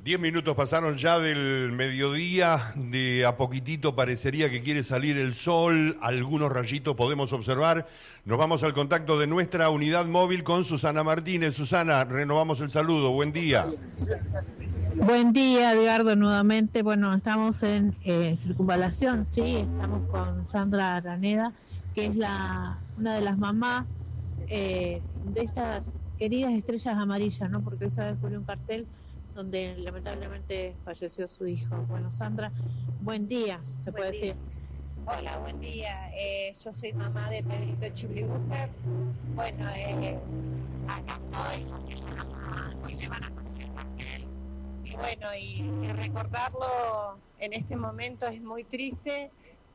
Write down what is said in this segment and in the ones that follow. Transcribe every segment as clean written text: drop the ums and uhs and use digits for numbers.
10 minutos pasaron ya del mediodía, de a poquitito parecería que quiere salir el sol, algunos rayitos podemos observar. Nos vamos al contacto de nuestra unidad móvil con Susana Martínez. Susana, renovamos el saludo, buen día. Buen día, Edgardo, nuevamente. Bueno, estamos en Circunvalación, sí, estamos con Sandra Araneda, que es una de las mamás de estas queridas estrellas amarillas, ¿no? Porque esa vez fue un cartel donde lamentablemente falleció su hijo. Bueno, Sandra, buen día, se puede decir. Hola, buen día. Yo soy mamá de Pedrito Chiblibujer. Bueno, acá estoy, hoy le van a poner el cartel. Y bueno, y recordarlo en este momento es muy triste.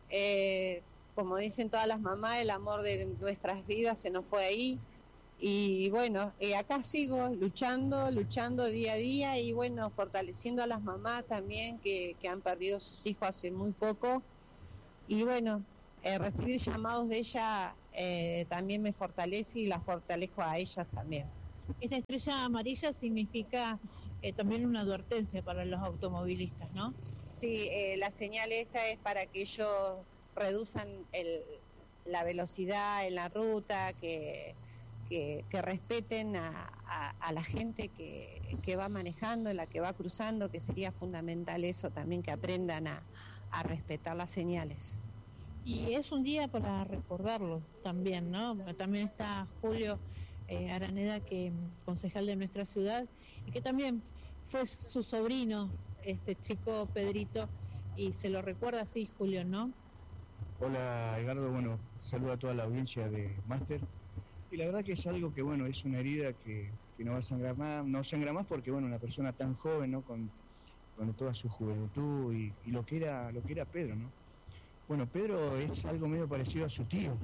Como dicen todas las mamás, el amor de nuestras vidas se nos fue ahí. Y bueno, acá sigo luchando día a día y bueno, fortaleciendo a las mamás también que han perdido sus hijos hace muy poco. Y bueno, recibir llamados de ella también me fortalece y las fortalezco a ellas también. Esta estrella amarilla significa también una advertencia para los automovilistas, ¿no? Sí, la señal esta es para que ellos reduzcan la velocidad en la ruta, que respeten a la gente que va manejando, la que va cruzando, que sería fundamental eso también, que aprendan a respetar las señales. Y es un día para recordarlo también, ¿no? También está Julio Araneda, que concejal de nuestra ciudad, y que también fue su sobrino, este chico Pedrito, y se lo recuerda así, Julio, ¿no? Hola, Edgardo, bueno, saludo a toda la audiencia de Máster. Y la verdad que es algo que, bueno, es una herida que no va a sangrar más, no sangra más porque, bueno, una persona tan joven, ¿no? Con toda su juventud y lo que era Pedro, ¿no? Bueno, Pedro es algo medio parecido a su tío.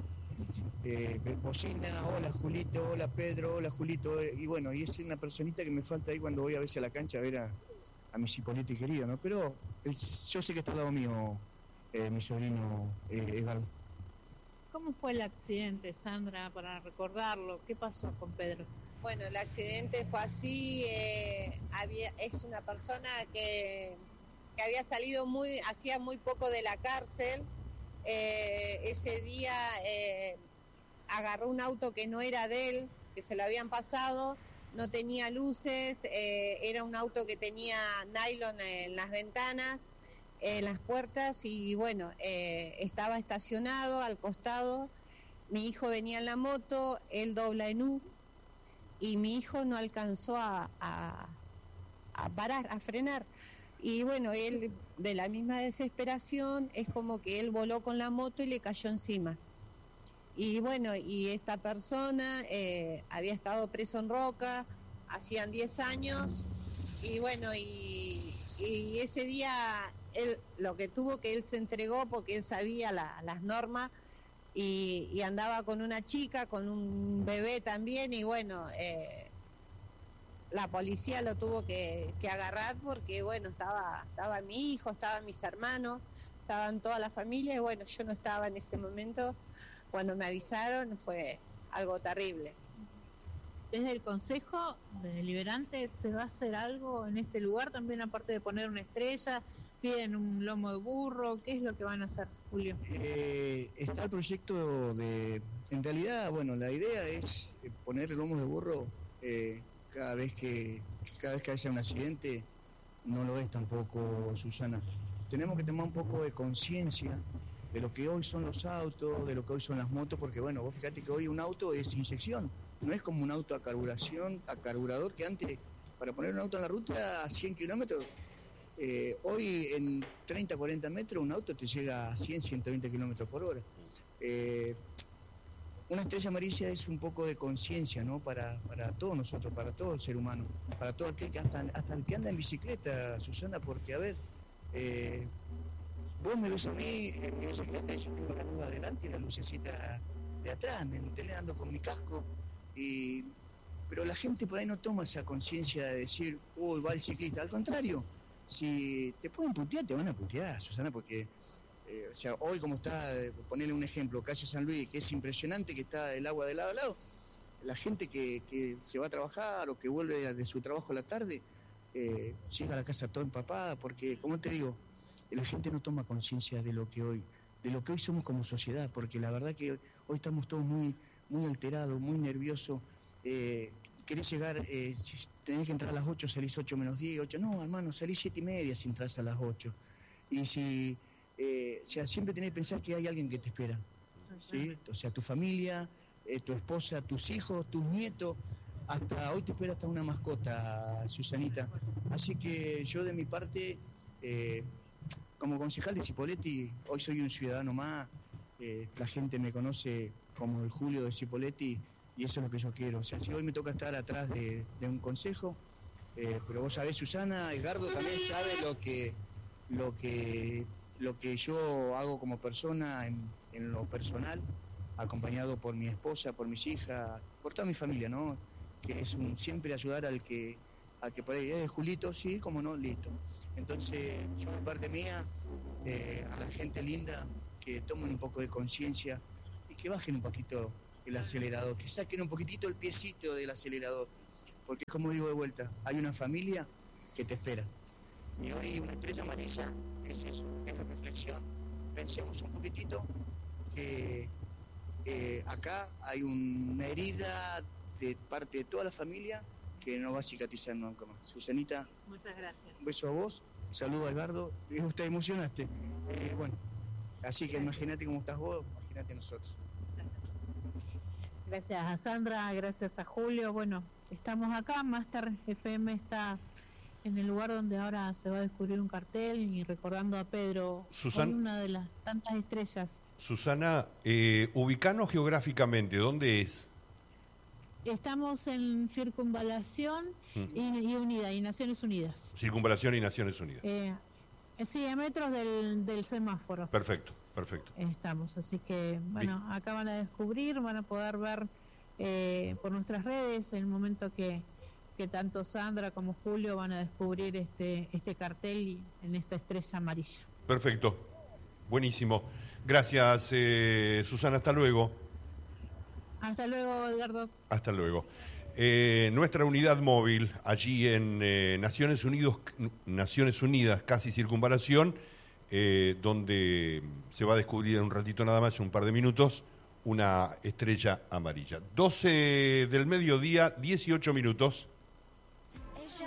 Bocina, hola Julito, hola Pedro, hola Julito. Y bueno, y es una personita que me falta ahí cuando voy a veces a la cancha a ver a mi Cipoliti querido, ¿no? Pero yo sé que está al lado mío, mi sobrino Edgardo. ¿Cómo fue el accidente, Sandra, para recordarlo? ¿Qué pasó con Pedro? Bueno, el accidente fue así, es una persona que había salido hacía muy poco de la cárcel. Ese día agarró un auto que no era de él, que se lo habían pasado, no tenía luces, era un auto que tenía nylon en las ventanas, en las puertas, y bueno, estaba estacionado al costado. Mi hijo venía en la moto, él dobla en U, y mi hijo no alcanzó a parar, a frenar. Y bueno, él, de la misma desesperación, es como que él voló con la moto y le cayó encima. Y bueno, y esta persona había estado preso en Roca, hacían 10 años, y bueno, y ese día él lo que tuvo, que él se entregó porque él sabía las normas, y andaba con una chica, con un bebé también, y bueno, la policía lo tuvo que agarrar porque bueno, estaba mi hijo, estaban mis hermanos, estaban toda la familia, y bueno, yo no estaba en ese momento. Cuando me avisaron fue algo terrible. Desde el Consejo Deliberante, ¿se va a hacer algo en este lugar también, aparte de poner una estrella? ¿Piden un lomo de burro? ¿Qué es lo que van a hacer, Julio? Está el proyecto en realidad, bueno, la idea es poner lomos de burro cada vez que haya un accidente. No lo es tampoco, Susana. Tenemos que tomar un poco de conciencia de lo que hoy son los autos, de lo que hoy son las motos, porque bueno, vos fíjate que hoy un auto es inyección, no es como un auto a carburador, que antes, para poner un auto en la ruta a 100 kilómetros, hoy en 30, 40 metros un auto te llega a 100, 120 kilómetros por hora. Una estrella amarilla es un poco de conciencia, ¿no? Para todos nosotros, para todo el ser humano, para todo aquel que hasta el que anda en bicicleta, Susana, porque a ver, vos me ves a mí en mi bicicleta y yo tengo la luz adelante y la lucecita de atrás, me enteré ando con mi casco, pero la gente por ahí no toma esa conciencia de decir, uy, va el ciclista. Al contrario, si te pueden putear, te van a putear, Susana, porque o sea, hoy como está, ponerle un ejemplo, calle San Luis, que es impresionante, que está el agua de lado a lado, la gente que se va a trabajar o que vuelve de su trabajo a la tarde, llega a la casa toda empapada, porque, como te digo, la gente no toma conciencia de lo que hoy somos como sociedad, porque la verdad que hoy estamos todos muy, muy alterados, muy nerviosos. Querés llegar, si tenés que entrar a las 8, salís 8 menos 10, 8, no, hermano, salís 7:30 si entras a las 8. Y si, o sea, siempre tenés que pensar que hay alguien que te espera, ¿sí? O sea, tu familia, tu esposa, tus hijos, tus nietos, hasta hoy te espera hasta una mascota, Susanita. Así que yo de mi parte, como concejal de Cipolletti, hoy soy un ciudadano más, la gente me conoce como el Julio de Cipolletti, y eso es lo que yo quiero. O sea, si hoy me toca estar atrás de un consejo, pero vos sabés, Susana, Edgardo también sabe lo que yo hago como persona en lo personal, acompañado por mi esposa, por mis hijas, por toda mi familia, ¿no? Que es siempre ayudar al que por ahí, Julito, sí, como no, listo. Entonces, yo de parte mía, a la gente linda, que tomen un poco de conciencia y que bajen un poquito el acelerador, que saquen un poquitito el piecito del acelerador, porque como digo de vuelta, hay una familia que te espera. Y hoy una estrella amarilla es eso, es la reflexión. Pensemos un poquitito que acá hay una herida de parte de toda la familia que no va a cicatrizar nunca más. Susanita, muchas gracias. Un beso a vos, saludo a Edgardo, usted emocionaste. Bueno, así que imagínate cómo estás vos, imagínate nosotros. Gracias a Sandra, gracias a Julio. Bueno, estamos acá, Master FM está en el lugar donde ahora se va a descubrir un cartel y recordando a Pedro, una de las tantas estrellas. Susana, ubicanos geográficamente, ¿dónde es? Estamos en Circunvalación y Naciones Unidas. Circunvalación y Naciones Unidas. Sí, a metros del semáforo. Perfecto. Estamos, así que, bueno, acá van a descubrir, van a poder ver por nuestras redes en el momento que tanto Sandra como Julio van a descubrir este cartel en esta estrella amarilla. Perfecto, buenísimo. Gracias, Susana, hasta luego. Hasta luego, Edgardo. Hasta luego. Nuestra unidad móvil allí en Naciones Unidas, casi Circunvalación, donde se va a descubrir en un ratito nada más, en un par de minutos, una estrella amarilla. 12 del mediodía, 18 minutos.